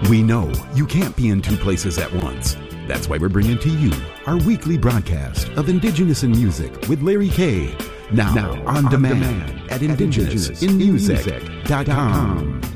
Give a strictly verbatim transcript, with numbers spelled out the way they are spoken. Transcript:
We know you can't be in two places at once. That's why we're bringing to you our weekly broadcast of Indigenous in Music with Larry K. Now, now on, on demand, demand at indigenous in music dot com.